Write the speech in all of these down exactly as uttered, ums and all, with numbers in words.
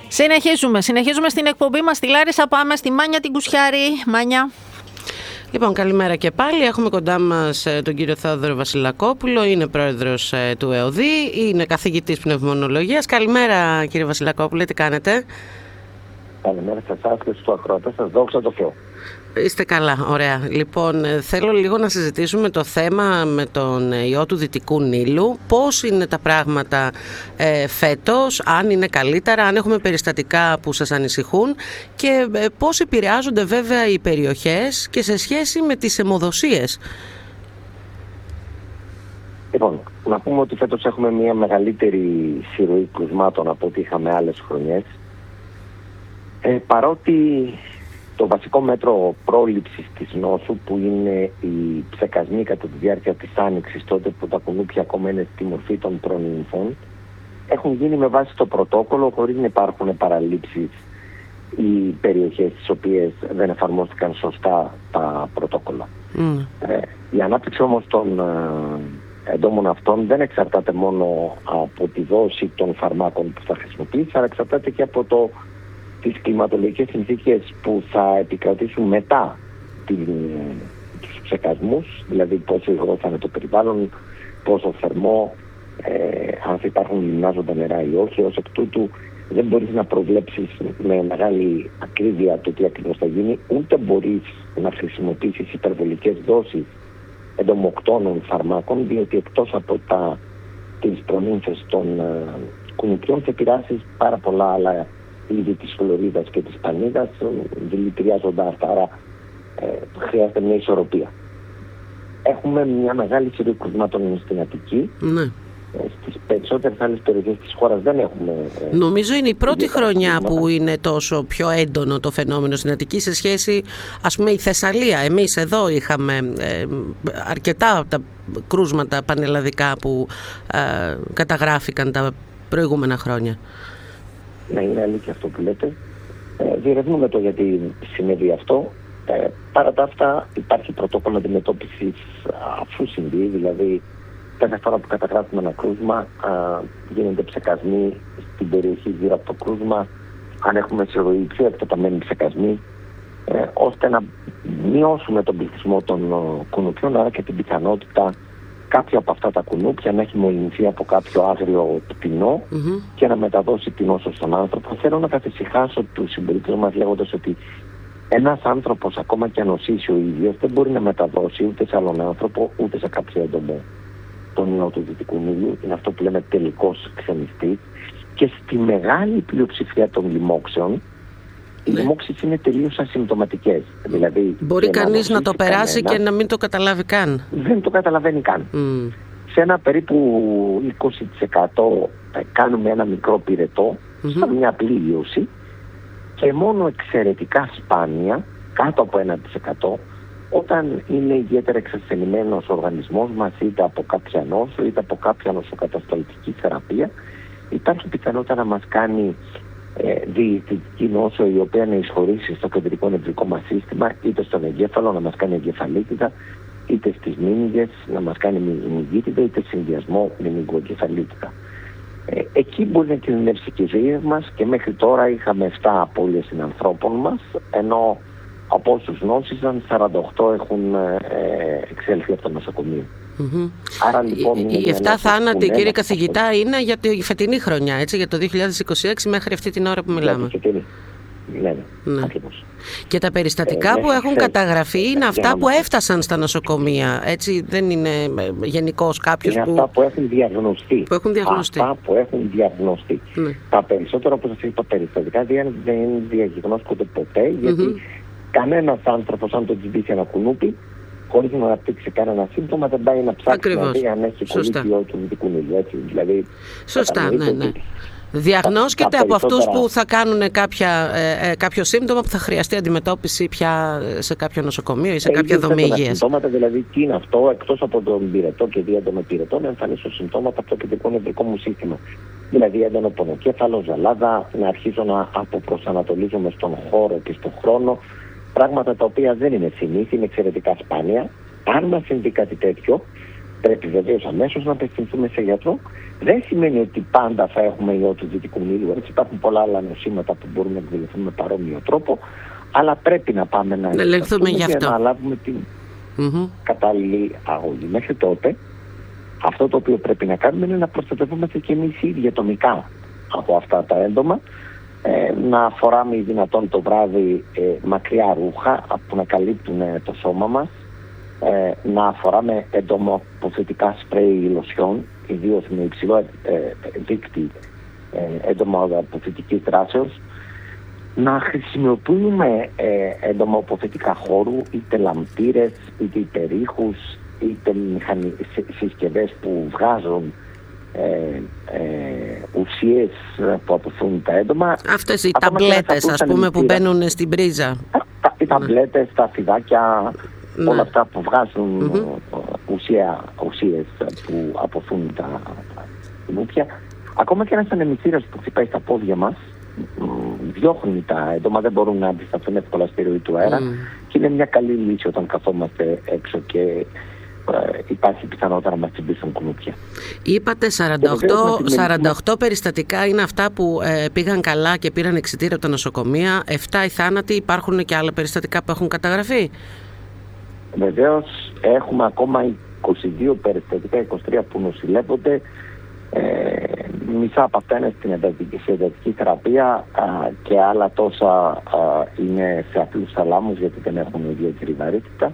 Συνεχίζουμε. Συνεχίζουμε στην εκπομπή μας στη Λάρισα. Πάμε στη Μάνια την Κουσιάρη. Μάνια. Λοιπόν, καλημέρα και πάλι. Έχουμε κοντά μας τον κύριο Θεόδωρο Βασιλακόπουλο. Είναι πρόεδρος του ΕΟΔΗ. Είναι καθηγητής πνευμονολογίας. Καλημέρα, κύριε Βασιλακόπουλε. Τι κάνετε? Καλημέρα σε εσάς και στους ακροατές σας. Δόξα τω Θεώ. Είστε καλά, ωραία. Λοιπόν, θέλω λίγο να συζητήσουμε το θέμα με τον ιό του Δυτικού Νείλου. Πώς είναι τα πράγματα ε, φέτος, αν είναι καλύτερα, αν έχουμε περιστατικά που σας ανησυχούν και ε, πώς επηρεάζονται βέβαια οι περιοχές και σε σχέση με τις αιμοδοσίες. Λοιπόν, να πούμε ότι φέτος έχουμε μια μεγαλύτερη συρροή κρουσμάτων από ό,τι είχαμε άλλες χρονιές. Ε, παρότι το βασικό μέτρο πρόληψης της νόσου, που είναι οι ψεκασμοί κατά τη διάρκεια της άνοιξης, τότε που τα κουνούπια ακόμα είναι στη μορφή των προνυμφών, έχουν γίνει με βάση το πρωτόκολλο, χωρίς να υπάρχουν παραλήψεις ή περιοχές στις οποίες δεν εφαρμόστηκαν σωστά τα πρωτόκολλα. Mm. Ε, η ανάπτυξη όμως των ε, εντόμων αυτών δεν εξαρτάται μόνο από τη δόση των φαρμάκων που θα χρησιμοποιήσει, αλλά εξαρτάται και από το τις κλιματολογικές συνθήκες που θα επικρατήσουν μετά την, τους ψεκασμούς, δηλαδή πόσο υγρό θα είναι το περιβάλλον, πόσο θερμό, ε, αν θα υπάρχουν λιμνάζοντα νερά ή όχι. Ως εκ τούτου δεν μπορείς να προβλέψεις με μεγάλη ακρίβεια το τι ακριβώς θα γίνει, ούτε μπορείς να χρησιμοποιήσεις υπερβολικές δόσεις εντομοκτώνων φαρμάκων, διότι εκτός από τα, τις προνύμφες των ε, κουνουπιών θα επηρεάσεις πάρα πολλά άλλα είδη της χλωρίδας και της πανίδας, δηλητηριάζονται αυτά, άρα ε, χρειάζεται μια ισορροπία. Έχουμε μια μεγάλη σειρά κρουσμάτων στην Αττική. Ναι. Ε, στις περισσότερες άλλες περιοχές της χώρας δεν έχουμε. Ε, Νομίζω είναι η πρώτη χρονιά κρουσμάτα που είναι τόσο πιο έντονο το φαινόμενο στην Αττική σε σχέση, ας πούμε, η Θεσσαλία. Εμείς εδώ είχαμε ε, αρκετά από τα κρούσματα πανελλαδικά που ε, καταγράφηκαν τα προηγούμενα χρόνια. Να είναι αλήθεια αυτό που λέτε. Ε, διερευνούμε το γιατί συνέβη αυτό. Ε, παρά τα αυτά υπάρχει πρωτόκολλο αντιμετώπισης αφού συμβεί, δηλαδή κάθε φορά που καταγράφουμε ένα κρούσμα α, γίνονται ψεκασμοί στην περιοχή γύρω από το κρούσμα, αν έχουμε συρροή πιο εκτεταμένοι ψεκασμοί, ε, ώστε να μειώσουμε τον πληθυσμό των uh, κουνουπιών, άρα και την πιθανότητα κάποιο από αυτά τα κουνούπια να έχει μολυνθεί από κάποιο άγριο πτηνό mm-hmm. και να μεταδώσει την νόσο στον άνθρωπο. Θέλω να καθησυχάσω τους συμπολίτες μας λέγοντας ότι ένας άνθρωπος, ακόμα και αν νοσήσει ο ίδιος, δεν μπορεί να μεταδώσει ούτε σε άλλον άνθρωπο ούτε σε κάποιο έντομο τον ιό του Δυτικού Νείλου. Είναι αυτό που λέμε τελικός ξενιστής. Και στη μεγάλη πλειοψηφία των λοιμόξεων, οι λοιμόξεις είναι τελείως ασυμπτωματικές. Δηλαδή, μπορεί κανείς να το περάσει κανένα, και να μην το καταλάβει καν. Δεν το καταλαβαίνει καν. Mm. Σε ένα περίπου είκοσι τοις εκατό κάνουμε ένα μικρό πυρετό, mm-hmm. σαν μια απλή ίωση, και μόνο εξαιρετικά σπάνια, κάτω από ένα τοις εκατό, όταν είναι ιδιαίτερα εξασθενημένος ο οργανισμός μας, είτε από κάποια νόσο, είτε από κάποια νοσοκατασταλτική θεραπεία, υπάρχει πιθανότητα να μας κάνει Ε, διαιτητική νόσο, η οποία να εισχωρήσει στο κεντρικό νευρικό μας σύστημα, είτε στον εγκέφαλο να μας κάνει εγκεφαλίτιδα, είτε στις μήνυγες να μας κάνει μηνυγίτιδα, είτε συνδυασμό μηνυγκοεγκεφαλίτιδα. Ε, εκεί μπορεί να κινδυνεύσει και η ζωή μας, και μέχρι τώρα είχαμε επτά απώλειες συνανθρώπων μας, ενώ από όσους νόσησαν σαράντα οκτώ έχουν ε, εξέλθει από το νοσοκομείο. Mm-hmm. Άρα, λοιπόν, οι επτά θάνατοι, κύριε είναι καθηγητά, αυτό είναι για τη φετινή χρονιά, έτσι, για το δύο χιλιάδες είκοσι έξι μέχρι αυτή την ώρα που μιλάμε. Ναι, ναι, και τα περιστατικά ε, που έχουν σε... καταγραφεί είναι αυτά που έφτασαν στα νοσοκομεία, έτσι, δεν είναι γενικώς κάποιος είναι που... αυτά που έχουν διαγνωστεί. Που έχουν διαγνωστεί. Αυτά που έχουν διαγνωστεί. Ναι. Τα περισσότερα, όπως σας είπα, περιστατικά δεν διαγνώσκονται ποτέ, γιατί mm-hmm. κανένας άνθρωπος, αν το τσιμπήσει ένα κουνούπι, χωρίς να αναπτύξει κανένα σύμπτωμα, δεν πάει να ψάξει να δει αν έχει κολλήσει του Δυτικού Νείλου. Έτσι, δηλαδή, σωστά, ναι, ναι. Διαγνώσκεται από αυτούς που θα κάνουν κάποια, ε, κάποιο σύμπτωμα που θα χρειαστεί αντιμετώπιση πια σε κάποιο νοσοκομείο ή σε κάποια δομή υγείας. Συμπτώματα, δηλαδή, τι είναι αυτό, εκτός από τον πυρετό και διέντομο πυρετό, να εμφανίσω συμπτώματα από το κεντρικό νευρικό μου σύστημα. Δηλαδή, έντονο πονοκέφαλο, ζαλάδα, να αρχίζω να αποπροσανατολίζομαι στον χώρο και στον χρόνο. Πράγματα τα οποία δεν είναι συνήθη, είναι εξαιρετικά σπάνια. Αν μας συμβεί κάτι τέτοιο, πρέπει βεβαίως αμέσως να απευθυνθούμε σε γιατρό. Δεν σημαίνει ότι πάντα θα έχουμε ιό του Δυτικού Νείλου. Έτσι υπάρχουν πολλά άλλα νοσήματα που μπορούμε να εκδηλωθούν με παρόμοιο τρόπο, αλλά πρέπει να πάμε να ελεγχθούμε για να λάβουμε την mm-hmm. κατάλληλη αγωγή. Μέχρι τότε, αυτό το οποίο πρέπει να κάνουμε είναι να προστατευόμαστε και εμείς ήδη ατομικά από αυτά τα έντομα, ε, να φοράμε ή δυνατόν το βράδυ ε, μακριά ρούχα που να καλύπτουν ε, το σώμα μας, ε, να φοράμε εντομοαποθετικά σπρέι ή λοσιόν, ιδίως με υψηλό ε, δείκτη ε, εντομοαποθετικής δράσεως, να χρησιμοποιούμε ε, εντομοαποθετικά χώρου, είτε λαμπτήρες, είτε υπερήχους, είτε μηχανι... συσκευές που βγάζουν ε, ε, ουσίες που αποθούν τα έντομα. Αυτές οι ταμπλέτες, ας πούμε, που μπαίνουν στην πρίζα. Τα, οι ταμπλέτες, ναι. τα φιδάκια, ναι. όλα αυτά που βγάζουν mm-hmm. ουσία, ουσίες που αποθούν τα νούπια. Ακόμα και ένας ανεμιστήρας που χτυπάει στα πόδια μας διώχνει τα έντομα, δεν μπορούν να αντισταθούν εύκολα στη ροή του αέρα mm. και είναι μια καλή λύση όταν καθόμαστε έξω και ε, υπάρχει πιθανότητα να μας τσιμπήσουν κουνούπια. Είπατε σαράντα οκτώ, σαράντα οκτώ περιστατικά είναι αυτά που ε, πήγαν καλά και πήραν εξιτήριο από τα νοσοκομεία. επτά οι θάνατοι, υπάρχουν και άλλα περιστατικά που έχουν καταγραφεί? Βεβαίως έχουμε ακόμα είκοσι δύο περιστατικά, είκοσι τρία που νοσηλεύονται. Ε, μισά από αυτά είναι στην εντατική, εντατική θεραπεία α, και άλλα τόσα α, είναι σε απλούς θαλάμους γιατί δεν έχουν ιδιαίτερη βαρύτητα.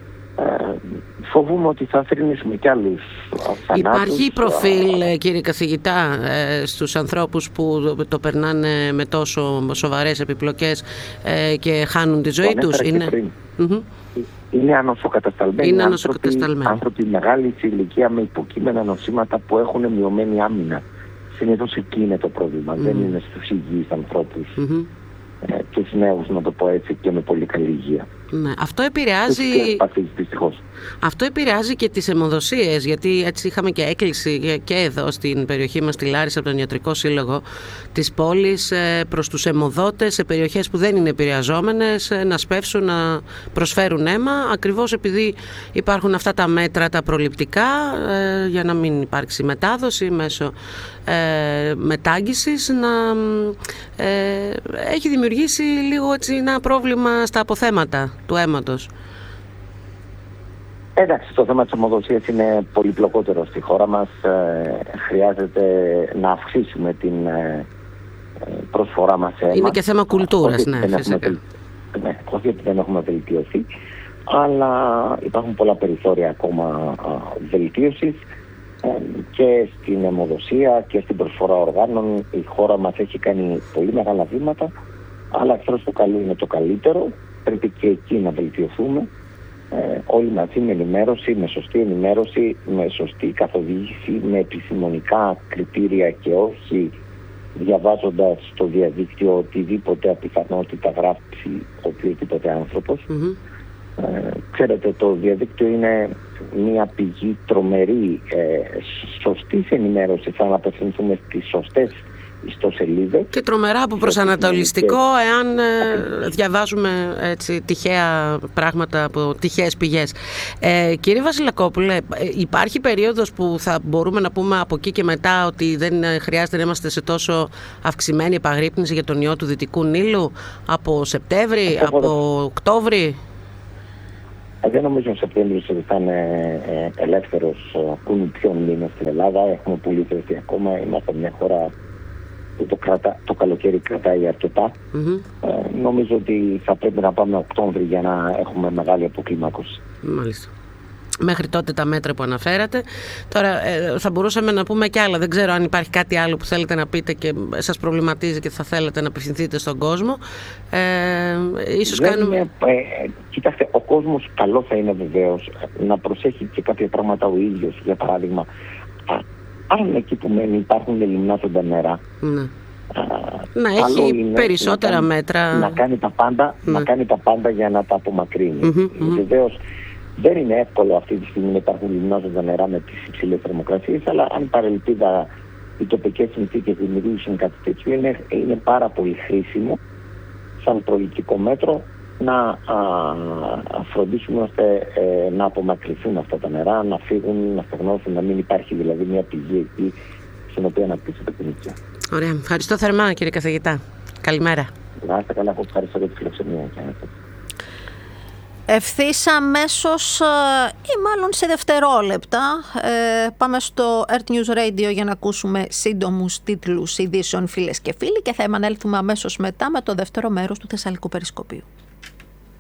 Ε, φοβούμαι ότι θα θρηνήσουμε κι άλλους θανάτους. Υπάρχει προφίλ, α, κύριε καθηγητά, ε, στους ανθρώπους που το περνάνε με τόσο σοβαρές επιπλοκές ε, και χάνουν τη ζωή τους? Είναι... Mm-hmm. Είναι ανοσοκατασταλμένοι, είναι άνθρωποι, άνθρωποι μεγάλη ηλικία με υποκείμενα νοσήματα που έχουν μειωμένη άμυνα. Συνήθως εκεί είναι το πρόβλημα, mm. δεν είναι στους υγιείς ανθρώπους, mm-hmm. ε, τους νέους, να το πω έτσι, και με πολύ καλή υγεία. Ναι. Αυτό επηρεάζει... Αυτό επηρεάζει και τις αιμοδοσίες, γιατί έτσι είχαμε και έκκληση και εδώ στην περιοχή μας, στη Λάρισα, από τον Ιατρικό Σύλλογο της πόλης, προς τους αιμοδότες σε περιοχές που δεν είναι επηρεαζόμενες να σπεύσουν, να προσφέρουν αίμα, ακριβώς επειδή υπάρχουν αυτά τα μέτρα τα προληπτικά για να μην υπάρξει μετάδοση μέσω ε, μετάγγισης, να ε, έχει δημιουργήσει λίγο έτσι ένα πρόβλημα στα αποθέματα του αίματος. Εντάξει, το θέμα της αιμοδοσίας είναι πολυπλοκότερο στη χώρα μας. Ε, χρειάζεται να αυξήσουμε την ε, προσφορά μας σε αίμα. Είναι και θέμα κουλτούρας, ναι, φυσικά. Έχουμε, ναι, όχι ότι δεν έχουμε βελτιωθεί, αλλά υπάρχουν πολλά περιθώρια ακόμα α, βελτίωσης ε, και στην αιμοδοσία και στην προσφορά οργάνων. Η χώρα μας έχει κάνει πολύ μεγάλα βήματα, αλλά εχθρός του καλού είναι το καλύτερο. Πρέπει και εκεί να βελτιωθούμε. Ε, όλοι μαζί με ενημέρωση, με σωστή ενημέρωση, με σωστή καθοδήγηση, με επιστημονικά κριτήρια και όχι διαβάζοντας στο διαδίκτυο οτιδήποτε απιθανότητα γράψει οποιοδήποτε άνθρωπος. Mm-hmm. Ε, ξέρετε, το διαδίκτυο είναι μια πηγή τρομερή ε, σωστής ενημέρωσης, αν απευθυνθούμε στις σωστές ιστοσελίδες. Και τρομερά από προσανατολιστικό, εάν ε, διαβάζουμε έτσι τυχαία πράγματα από τυχαίες πηγές. Ε, κύριε Βασιλακόπουλε, υπάρχει περίοδος που θα μπορούμε να πούμε από εκεί και μετά ότι δεν χρειάζεται να είμαστε σε τόσο αυξημένη επαγρύπνηση για τον ιό του Δυτικού Νείλου, από Σεπτέμβρη, από, από Οκτώβρη? Δεν νομίζω ότι ο Σεπτέμβρης θα είναι ε, ελεύθερος, που είναι πιο μήνες στην Ελλάδα. Έχουμε πολύ θέση ακόμα, είμαστε μια χώρα που το, κρατα, το καλοκαίρι κρατάει αρκετά. Mm-hmm. Ε, νομίζω ότι θα πρέπει να πάμε Οκτώβρη για να έχουμε μεγάλη αποκλιμάκωση. Μάλιστα. Μέχρι τότε τα μέτρα που αναφέρατε. Τώρα ε, θα μπορούσαμε να πούμε και άλλα. Δεν ξέρω αν υπάρχει κάτι άλλο που θέλετε να πείτε και σας προβληματίζει και θα θέλετε να απευθυνθείτε στον κόσμο. Ε, ίσως Δεν κάνουμε... είναι, ε, κοιτάξτε, ο κόσμος καλό θα είναι βεβαίως να προσέχει και κάποια πράγματα ο ίδιος. Για παράδειγμα, αν εκεί που μένει υπάρχουν λιμνάζοντα νερά, ναι. Α, να έχει περισσότερα να κάνει, μέτρα. Να κάνει, τα πάντα, ναι. να κάνει τα πάντα για να τα απομακρύνει. Mm-hmm, mm-hmm. Βεβαίως δεν είναι εύκολο αυτή τη στιγμή να υπάρχουν λιμνάζοντα νερά με τις υψηλές θερμοκρασίες, αλλά αν παρελπίδα οι τοπικές συνθήκες δημιουργήσουν κάτι τέτοιο, είναι, είναι πάρα πολύ χρήσιμο σαν προληπτικό μέτρο να α, α, φροντίσουμε ώστε ε, να απομακρυνθούν αυτά τα νερά, να φύγουν, να στεγνώσουν, να μην υπάρχει δηλαδή μια πηγή εκεί στην οποία αναπτύσσεται κουνίτσια. Ωραία. Ευχαριστώ θερμά, κύριε καθηγητά. Καλημέρα. Να είστε καλά, εγώ ευχαριστώ για τη φιλοξενία. Ευθύς αμέσως ή μάλλον σε δευτερόλεπτα ε, πάμε στο Earth News Radio για να ακούσουμε σύντομους τίτλους ειδήσεων, φίλες και φίλοι, και θα επανέλθουμε αμέσως μετά με το δεύτερο μέρος του Θεσσαλικού Περισκοπίου.